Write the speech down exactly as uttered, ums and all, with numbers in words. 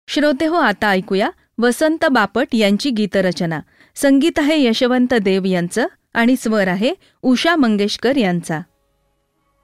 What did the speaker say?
श्रोते हो, आता ऐकूया वसंत बापट यांची गीतरचना. संगीत आहे यशवंत देव यांचं आणि स्वर आहे उषा मंगेशकर यांचा.